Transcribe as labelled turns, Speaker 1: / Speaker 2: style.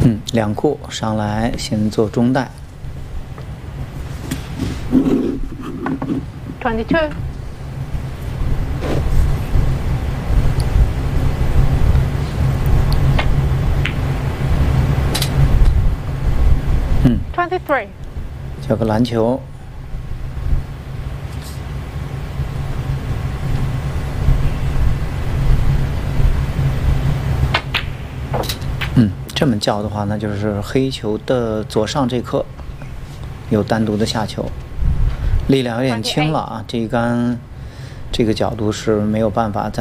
Speaker 1: 两库上来，先做中带。
Speaker 2: 22. 23.
Speaker 1: 叫个篮球。这么叫的话，那就是黑球的左上这颗有单独的下球，力量有点轻了啊！这一杆这个角度是没有办法再